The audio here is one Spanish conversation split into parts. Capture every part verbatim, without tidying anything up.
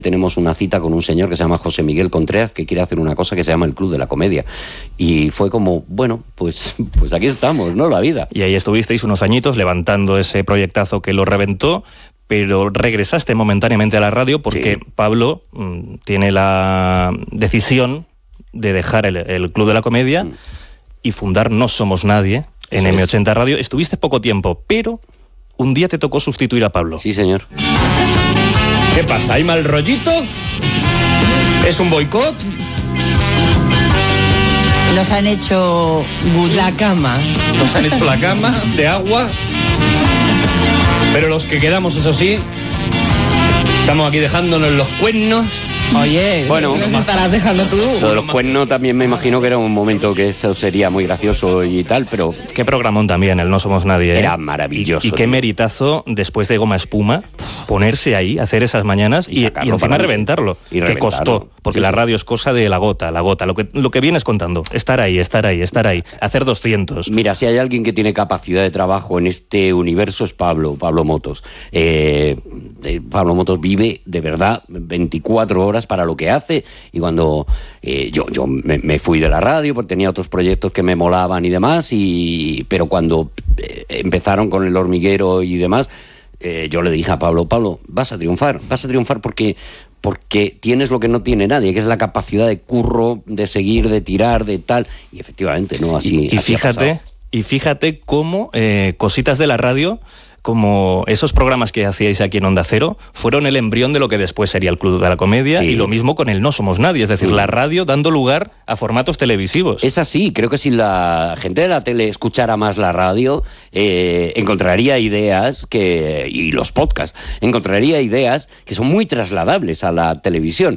tenemos una cita con un señor que se llama José Miguel Contreras, que quiere hacer una cosa que se llama el Club de la Comedia. Y fue como, bueno, pues, pues aquí estamos, ¿no? La vida. Y ahí estuvisteis unos añitos levantando ese proyectazo que lo reventó, pero regresaste momentáneamente a la radio porque sí. Pablo mmm, tiene la decisión de dejar el, el Club de la Comedia mm. y fundar No Somos Nadie en eme ochenta Radio. Estuviste poco tiempo, pero un día te tocó sustituir a Pablo. Sí, señor. ¿Qué pasa? ¿Hay mal rollito? ¿Es un boicot? Nos han hecho la cama. Nos han hecho la cama de agua. Pero los que quedamos, eso sí, estamos aquí dejándonos los cuernos. Oye, bueno, ¿qué nos estarás dejando tú? Lo de los cuernos también me imagino que era un momento que eso sería muy gracioso y tal, pero... Qué programón también, el No Somos Nadie. ¿eh? Era maravilloso. Y, y qué meritazo, después de Goma Espuma, ponerse ahí, hacer esas mañanas y, y, y encima reventarlo. Y que costó, porque sí, la radio es cosa de la gota, la gota. Lo que, lo que vienes contando, estar ahí, estar ahí, estar ahí, hacer doscientos. Mira, si hay alguien que tiene capacidad de trabajo en este universo es Pablo, Pablo Motos. Eh, Pablo Motos vive de verdad veinticuatro horas para lo que hace, y cuando eh, yo, yo me, me fui de la radio porque tenía otros proyectos que me molaban y demás, y pero cuando eh, empezaron con El Hormiguero y demás, eh, yo le dije a Pablo, Pablo, vas a triunfar, vas a triunfar porque porque tienes lo que no tiene nadie, que es la capacidad de curro, de seguir, de tirar, de tal, y efectivamente, ¿no? Así, y, y así fíjate, y fíjate cómo eh, cositas de la radio, como esos programas que hacíais aquí en Onda Cero, fueron el embrión de lo que después sería el Club de la Comedia, sí. Y lo mismo con el No Somos Nadie, es decir, sí. La radio dando lugar a formatos televisivos. Es así, creo que si la gente de la tele escuchara más la radio, eh, encontraría ideas que, y los podcasts, encontraría ideas que son muy trasladables a la televisión,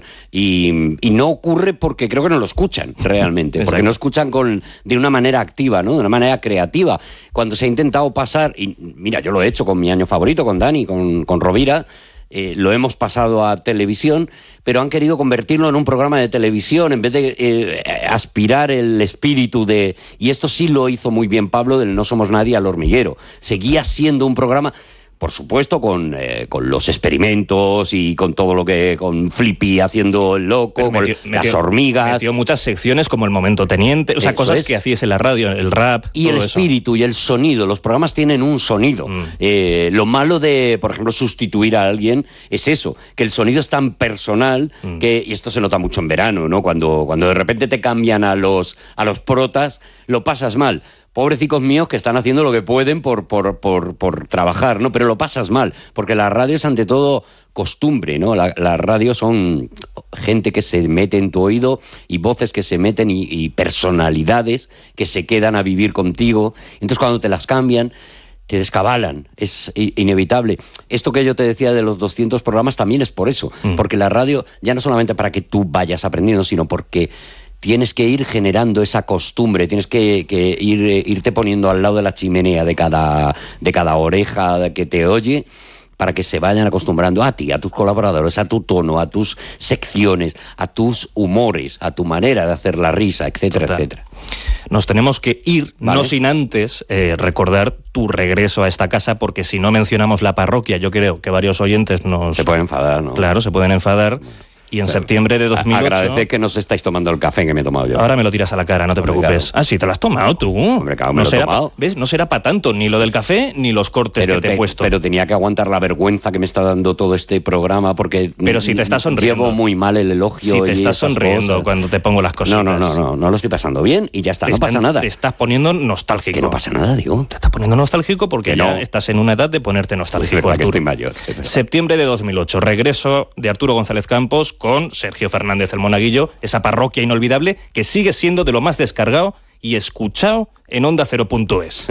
y, y no ocurre porque creo que no lo escuchan realmente, porque no escuchan con, de una manera activa, ¿no? De una manera creativa. Cuando se ha intentado pasar, y mira, yo lo he hecho con mi año favorito, con Dani, con, con Rovira, eh, lo hemos pasado a televisión, pero han querido convertirlo en un programa de televisión en vez de eh, aspirar el espíritu de... Y esto sí lo hizo muy bien Pablo, del No Somos Nadie al Hormiguero. Seguía siendo un programa... Por supuesto, con, eh, con los experimentos y con todo lo que... Con Flippy haciendo el loco, metió, con metió, las hormigas... Metió muchas secciones como El Momento Teniente, o sea, eso cosas es. Que hacías en la radio, el rap... Y el espíritu eso. Y el sonido, los programas tienen un sonido. Mm. Eh, lo malo de, por ejemplo, sustituir a alguien es eso, que el sonido es tan personal mm. que... Y esto se nota mucho en verano, ¿no? Cuando, cuando de repente te cambian a los, a los protas, lo pasas mal. Pobrecicos míos que están haciendo lo que pueden por, por, por, por trabajar, ¿no? Pero lo pasas mal, porque la radio es ante todo costumbre, ¿no? La, la radio son gente que se mete en tu oído y voces que se meten y, y personalidades que se quedan a vivir contigo. Entonces cuando te las cambian, te descabalan, es inevitable. Esto que yo te decía de los doscientos programas también es por eso, mm. porque la radio ya no solamente para que tú vayas aprendiendo, sino porque... Tienes que ir generando esa costumbre, tienes que, que ir, irte poniendo al lado de la chimenea de cada, de cada oreja que te oye, para que se vayan acostumbrando a ti, a tus colaboradores, a tu tono, a tus secciones, a tus humores, a tu manera de hacer la risa, etcétera, Total. etcétera. Nos tenemos que ir, ¿vale? No sin antes eh, recordar tu regreso a esta casa, porque si no mencionamos la parroquia, yo creo que varios oyentes nos... Se pueden enfadar, ¿no? Claro, se pueden enfadar. Y en septiembre de dos mil ocho... Agradece que nos estáis tomando el café que me he tomado yo. Ahora me lo tiras a la cara, no te Hombre, preocupes. Claro. Ah, sí, te lo has tomado tú. Hombre, claro, me no lo he será tomado. Pa, ¿ves? No será para tanto, ni lo del café, ni los cortes pero que te, te he puesto. Pero tenía que aguantar la vergüenza que me está dando todo este programa, porque... Pero si te estás sonriendo. Llevo muy mal el elogio. Si te y estás sonriendo cosas. Cuando te pongo las cositas. No, no, no, no, no lo estoy pasando bien y ya está, te no están, pasa nada. Te estás poniendo nostálgico. Que no pasa nada, digo. Te estás poniendo nostálgico porque que ya no. estás en una edad de ponerte nostálgico. Es verdad que estoy mayor. Septiembre de dos mil ocho, regreso de Arturo González Campos con Sergio Fernández el Monaguillo, esa parroquia inolvidable que sigue siendo de lo más descargado y escuchado en onda cero punto es.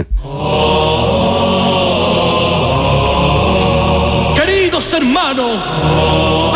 Queridos hermanos,